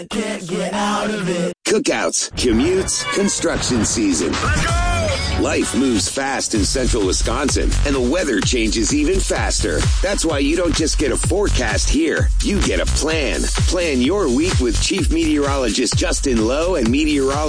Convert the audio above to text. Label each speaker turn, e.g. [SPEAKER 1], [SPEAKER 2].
[SPEAKER 1] Can't get out of it.
[SPEAKER 2] Cookouts, commutes, construction season. Life moves fast in central Wisconsin, and the weather changes even faster. That's why you don't just get a forecast here. You get a plan. Plan your week with Chief Meteorologist Justin Lowe and meteorologist